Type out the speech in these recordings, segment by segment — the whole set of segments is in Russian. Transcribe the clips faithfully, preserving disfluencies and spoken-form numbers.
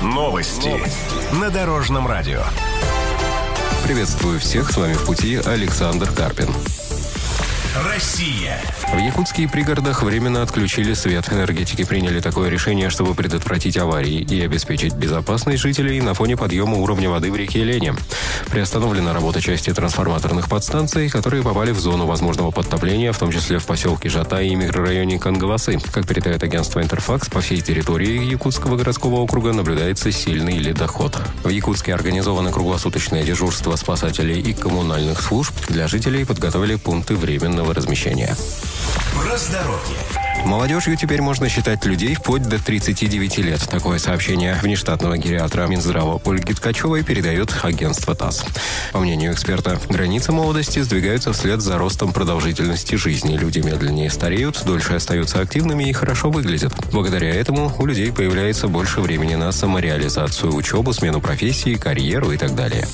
Новости на Дорожном радио. Приветствую всех, с вами в пути Александр Карпин. Россия. В якутских пригородах временно отключили свет. Энергетики приняли такое решение, чтобы предотвратить аварии и обеспечить безопасность жителей на фоне подъема уровня воды в реке Лени. Приостановлена работа части трансформаторных подстанций, которые попали в зону возможного подтопления, в том числе в поселке Жатай и микрорайоне Кангаласы. Как передает агентство «Интерфакс», по всей территории Якутского городского округа наблюдается сильный ледоход. В Якутске организовано круглосуточное дежурство спасателей и коммунальных служб. Для жителей подготовили пункты временного размещения. Про здоровье. Молодежью теперь можно считать людей вплоть до тридцати девяти лет. Такое сообщение внештатного гериатра Минздрава Ольги Ткачевой передает агентство ТАСС. По мнению эксперта, границы молодости сдвигаются вслед за ростом продолжительности жизни. Люди медленнее стареют, дольше остаются активными и хорошо выглядят. Благодаря этому у людей появляется больше времени на самореализацию, учебу, смену профессии, карьеру и так далее.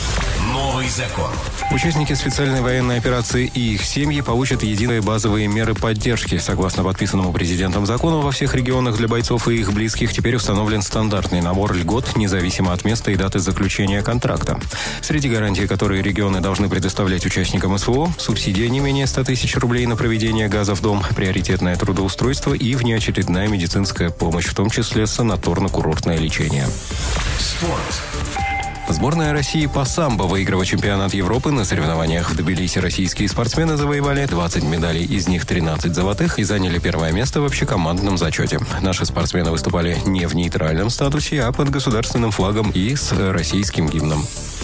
Новый закон. Участники специальной военной операции и их семьи получат единые базовые меры поддержки. Согласно подписанному президентом закону, во всех регионах для бойцов и их близких теперь установлен стандартный набор льгот, независимо от места и даты заключения контракта. Среди гарантий, которые регионы должны предоставлять участникам СВО, субсидия не менее ста тысяч рублей на проведение газа в дом, приоритетное трудоустройство и внеочередная медицинская помощь, в том числе санаторно-курортное лечение. Спорт. Сборная России по самбо, выигрывая чемпионат Европы, на соревнованиях в Тбилиси российские спортсмены завоевали двадцать медалей, из них тринадцать золотых, и заняли первое место в общекомандном зачете. Наши спортсмены выступали не в нейтральном статусе, а под государственным флагом и с российским гимном.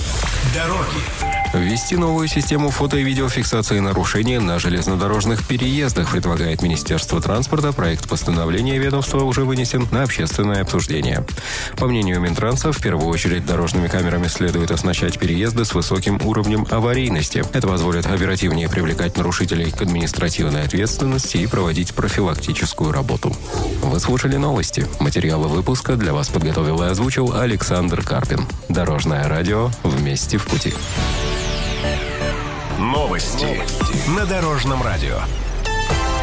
Дороги. Ввести новую систему фото- и видеофиксации нарушений на железнодорожных переездах предлагает Министерство транспорта. Проект постановления ведомства уже вынесен на общественное обсуждение. По мнению Минтранса, в первую очередь дорожными камерами следует оснащать переезды с высоким уровнем аварийности. Это позволит оперативнее привлекать нарушителей к административной ответственности и проводить профилактическую работу. Вы слушали новости. Материалы выпуска для вас подготовил и озвучил Александр Карпин. Дорожное радио. Вместе в пути. Новости на Дорожном радио.